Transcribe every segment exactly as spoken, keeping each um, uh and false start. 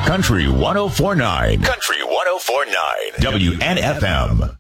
Country one oh four point nine. Country one oh four point nine. W N F M.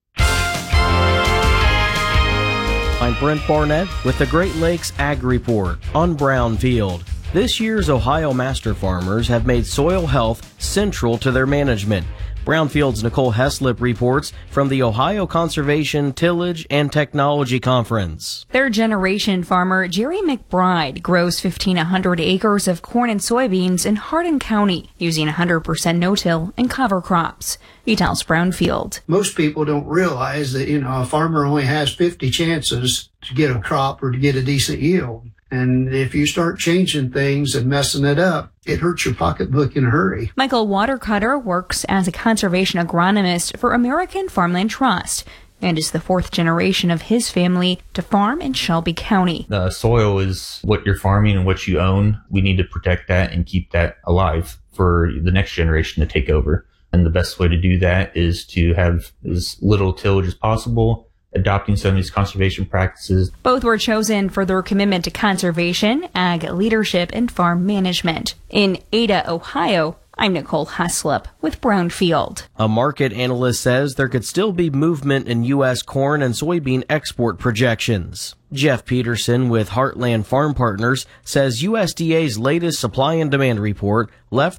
I'm Brent Barnett with the Great Lakes Ag Report on Brownfield. This year's Ohio Master Farmers have made soil health central to their management. Brownfield's Nicole Heslip reports from the Ohio Conservation, Tillage, and Technology Conference. Third generation farmer Jerry McBride grows fifteen hundred acres of corn and soybeans in Hardin County using one hundred percent no-till and cover crops. He tells Brownfield. Most people don't realize that, you know, a farmer only has fifty chances to get a crop or to get a decent yield. And if you start changing things and messing it up, it hurts your pocketbook in a hurry. Michael Watercutter works as a conservation agronomist for American Farmland Trust and is the fourth generation of his family to farm in Shelby County. The soil is what you're farming and what you own. We need to protect that and keep that alive for the next generation to take over. And the best way to do that is to have as little tillage as possible, adopting some of these conservation practices. Both were chosen for their commitment to conservation, ag leadership, and farm management. In Ada, Ohio, I'm Nicole Heslip with Brownfield. A market analyst says there could still be movement in U S corn and soybean export projections. Jeff Peterson with Heartland Farm Partners says U S D A's latest supply and demand report left